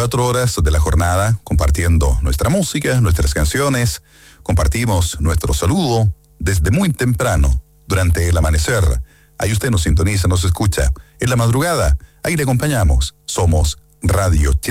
4 horas de la jornada compartiendo nuestra música, nuestras canciones. Compartimos nuestro saludo desde muy temprano, durante el amanecer. Ahí usted nos sintoniza, nos escucha. En la madrugada, ahí le acompañamos. Somos Radio Chile.